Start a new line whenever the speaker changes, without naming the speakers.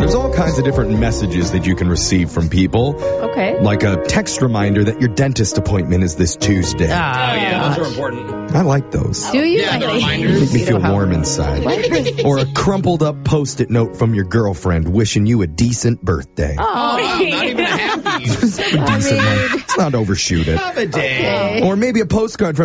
There's all kinds of different messages that you can receive from people.
Okay.
Like a text reminder that your dentist appointment is this Tuesday.
Those are important.
I like those.
Do you?
Yeah, the
Make
reminders.
me feel warm inside. Or a crumpled up post-it note from your girlfriend wishing you a decent birthday.
Oh,
Wow, not even a happy.
Decent one. Let's not overshoot it.
Have a day.
Or maybe a postcard from